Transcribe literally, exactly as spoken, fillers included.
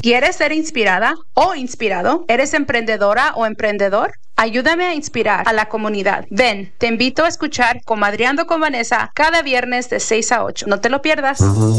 ¿Quieres ser inspirada o inspirado? ¿Eres emprendedora o emprendedor? Ayúdame a inspirar a la comunidad. Ven, te invito a escuchar Comadreando con Vanessa cada viernes de seis a ocho. No te lo pierdas.